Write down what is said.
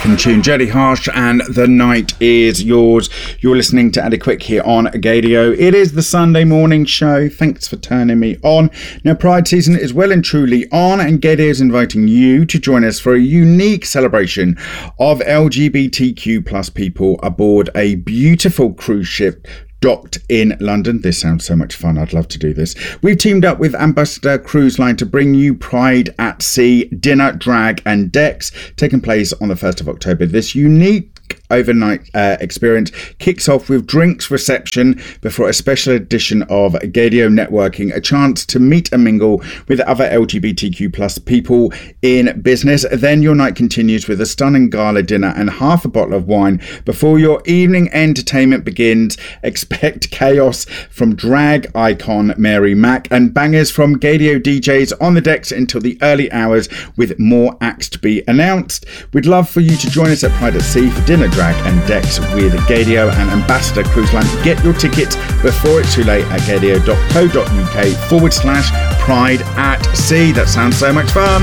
cracking tune, Jody Harsh, and The Night Is Yours. You're listening to Adequate here on Gadio. It is the Sunday morning show. Thanks for turning me on. Now, Pride season is well and truly on, and Gadio is inviting you to join us for a unique celebration of LGBTQ plus people aboard a beautiful cruise ship docked in London. This sounds so much fun. I'd love to do this. We've teamed up with Ambassador Cruise Line to bring you Pride at Sea, dinner, drag and decks, taking place on the 1st of October. This unique overnight experience kicks off with drinks reception before a special edition of Gadio Networking, a chance to meet and mingle with other LGBTQ plus people in business. Then your night continues with a stunning gala dinner and half a bottle of wine before your evening entertainment begins. Expect chaos from drag icon Mary Mack and bangers from Gadio DJs on the decks until the early hours, with more acts to be announced. We'd love for you to join us at Pride at Sea for dinner, drag and decks with Gadio and Ambassador Cruise Line. Get your tickets before it's too late at gadio.co.uk/Pride at Sea. That sounds so much fun.